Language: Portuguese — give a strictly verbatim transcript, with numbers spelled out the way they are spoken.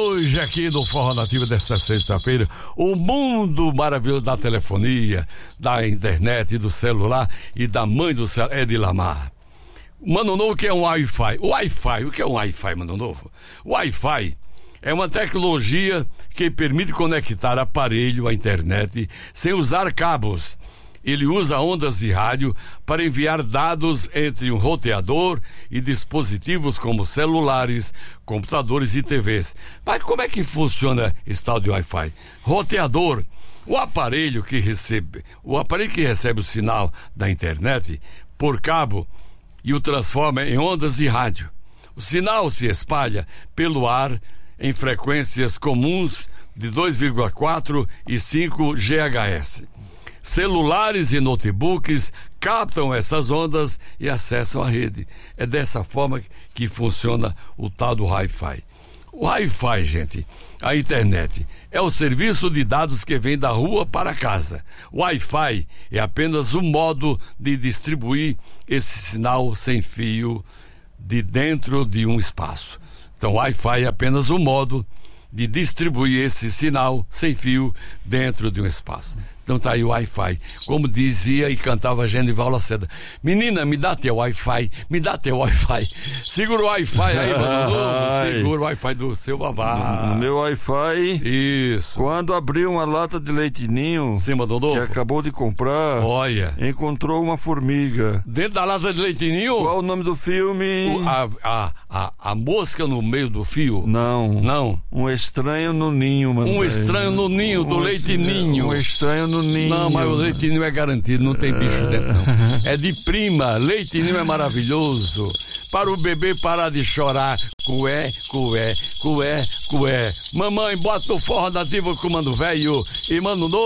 hoje aqui no Forró Nativo desta sexta-feira, o mundo maravilhoso da telefonia, da internet, do celular e da mãe do céu, Edilamar. Mano Novo, que é um Wi-Fi? O Wi-Fi, o que é um Wi-Fi, Mano Novo? O Wi-Fi é uma tecnologia que permite conectar aparelho à internet sem usar cabos. Ele usa ondas de rádio para enviar dados entre um roteador e dispositivos como celulares, computadores e T Vs. Mas como é que funciona esse tal de Wi-Fi? Roteador, o aparelho que recebe, o aparelho que recebe o sinal da internet por cabo e o transforma em ondas de rádio. O sinal se espalha pelo ar em frequências comuns de dois vírgula quatro e cinco gigahertz. Celulares e notebooks captam essas ondas e acessam a rede. É dessa forma que funciona o tal do Wi-Fi. O Wi-Fi, gente, a internet, é o serviço de dados que vem da rua para casa. O Wi-Fi é apenas um modo de distribuir esse sinal sem fio de dentro de um espaço. Então, o Wi-Fi é apenas um modo de distribuir esse sinal sem fio dentro de um espaço. Então tá aí o Wi-Fi. Como dizia e cantava Genival Lacerda: menina, me dá teu Wi-Fi, me dá teu Wi-Fi. Segura o Wi-Fi aí, Mano Novo. Segura o Wi-Fi do seu babá. No meu Wi-Fi, isso. Quando abriu uma lata de leite ninho, sim, Mano Novo, que acabou de comprar, olha, encontrou uma formiga. Dentro da lata de leite ninho? Qual o nome do filme? O, a, a, a, a mosca no meio do fio? Não. Não. Um estranho no ninho, mano. Um estranho no ninho do um leite ninho. Um estranho no ninho. Não, mas o leite ninho é garantido, não tem bicho dentro, não. É de prima, leite ninho é maravilhoso. Para o bebê parar de chorar, cué, cué, cué, cué. Mamãe, bota o Forró Nativo com o Mano Velho e Mano Novo.